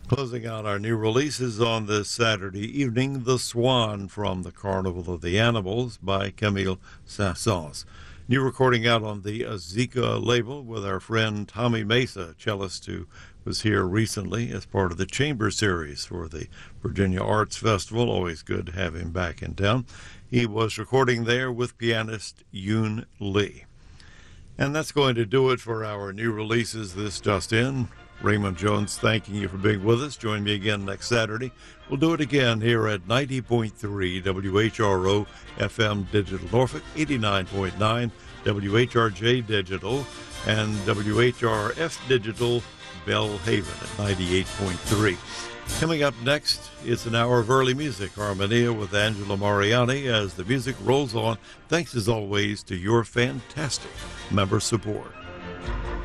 Closing out our new releases on this Saturday evening, The Swan from the Carnival of the Animals by Camille Saint-Saëns. New recording out on the Azika label with our friend Tommy Mesa, cellist who was here recently as part of the Chamber Series for the Virginia Arts Festival. Always good to have him back in town. He was recording there with pianist Yoon Lee. And that's going to do it for our new releases this just in. Raymond Jones thanking you for being with us. Join me again next Saturday. We'll do it again here at 90.3 WHRO FM Digital Norfolk, 89.9 WHRJ Digital, and WHRF Digital Bellhaven at 98.3. Coming up next, it's an hour of early music, Harmonia with Angela Mariani as the music rolls on. Thanks as always to your fantastic member support.